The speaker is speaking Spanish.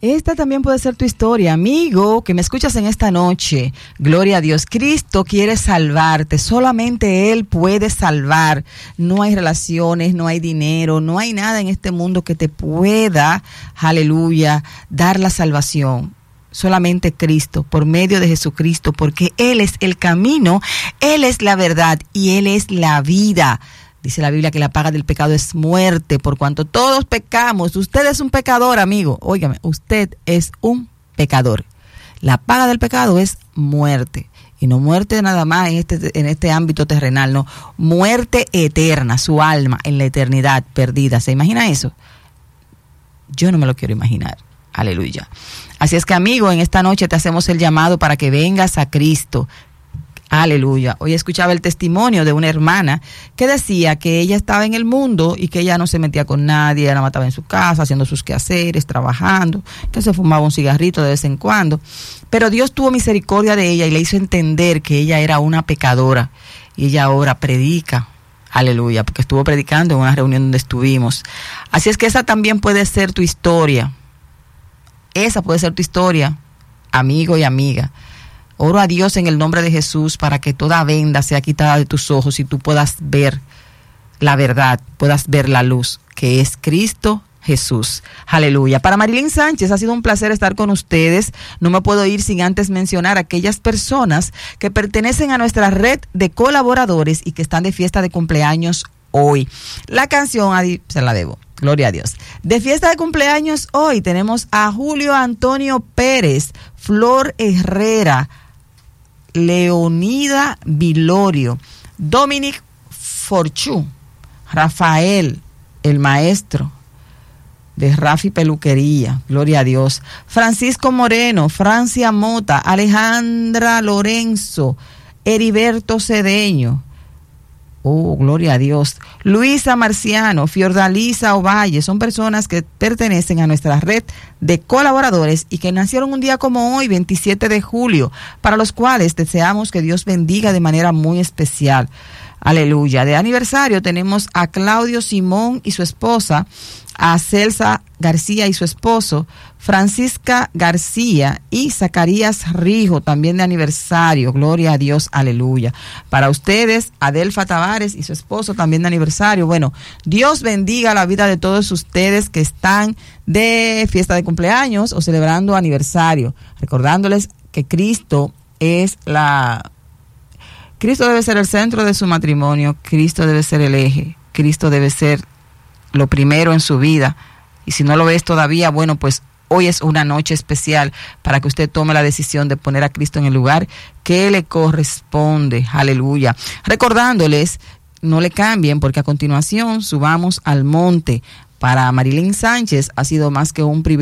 Esta también puede ser tu historia, amigo, que me escuchas en esta noche. Gloria a Dios. Cristo quiere salvarte. Solamente Él puede salvar. No hay relaciones, no hay dinero, no hay nada en este mundo que te pueda, aleluya, dar la salvación. Solamente Cristo, por medio de Jesucristo, porque Él es el camino, Él es la verdad y Él es la vida. Dice la Biblia que la paga del pecado es muerte, por cuanto todos pecamos. Usted es un pecador, amigo. Óigame, usted es un pecador. La paga del pecado es muerte. Y no muerte nada más en este ámbito terrenal, no. Muerte eterna, su alma en la eternidad perdida. ¿Se imagina eso? Yo no me lo quiero imaginar. Aleluya. Así es que, amigo, en esta noche te hacemos el llamado para que vengas a Cristo. Aleluya. Hoy escuchaba el testimonio de una hermana que decía que ella estaba en el mundo y que ella no se metía con nadie, ella la mataba en su casa, haciendo sus quehaceres, trabajando, que se fumaba un cigarrito de vez en cuando. Pero Dios tuvo misericordia de ella y le hizo entender que ella era una pecadora. Y ella ahora predica. Aleluya, porque estuvo predicando en una reunión donde estuvimos. Así es que esa también puede ser tu historia. Esa puede ser tu historia, amigo y amiga. Oro a Dios en el nombre de Jesús para que toda venda sea quitada de tus ojos y tú puedas ver la verdad, puedas ver la luz, que es Cristo Jesús. Aleluya. Para Marilyn Sánchez ha sido un placer estar con ustedes. No me puedo ir sin antes mencionar a aquellas personas que pertenecen a nuestra red de colaboradores y que están de fiesta de cumpleaños hoy. La canción, se la debo. Gloria a Dios. De fiesta de cumpleaños hoy tenemos a Julio Antonio Pérez, Flor Herrera, Leonida Vilorio, Dominic Forchú, Rafael, el maestro de Rafi Peluquería, gloria a Dios, Francisco Moreno, Francia Mota, Alejandra Lorenzo, Heriberto Cedeño, oh, gloria a Dios, Luisa Marciano, Fiordalisa Ovalle, son personas que pertenecen a nuestra red de colaboradores y que nacieron un día como hoy, 27 de julio, para los cuales deseamos que Dios bendiga de manera muy especial. Aleluya. De aniversario tenemos a Claudio Simón y su esposa, a Celsa García y su esposo, Francisca García y Zacarías Rijo, también de aniversario. Gloria a Dios, aleluya. Para ustedes, Adelfa Tavares y su esposo, también de aniversario. Bueno, Dios bendiga la vida de todos ustedes que están de fiesta de cumpleaños o celebrando aniversario, recordándoles que Cristo debe ser el centro de su matrimonio, Cristo debe ser el eje, Cristo debe ser lo primero en su vida. Y si no lo ves todavía, bueno, pues hoy es una noche especial para que usted tome la decisión de poner a Cristo en el lugar que le corresponde. Aleluya. Recordándoles, no le cambien porque a continuación subamos al monte. Para Marilyn Sánchez ha sido más que un privilegio